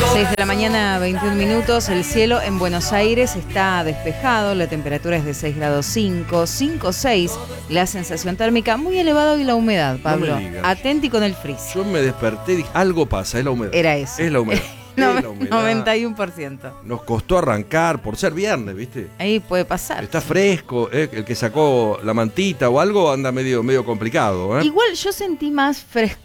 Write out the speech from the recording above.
6 de la mañana, 21 minutos. El cielo en Buenos Aires está despejado. La temperatura es de 6 grados 5, 6. La sensación térmica muy elevada y la humedad, Pablo. No me digas. Atenti con el frizz. Yo me desperté y dije, algo pasa, es la humedad. Era eso. Es la humedad. No, Es la humedad. 91%. Nos costó arrancar por ser viernes, ¿viste? Ahí puede pasar. Está fresco, el que sacó la mantita o algo anda medio complicado, ¿eh? Igual yo sentí más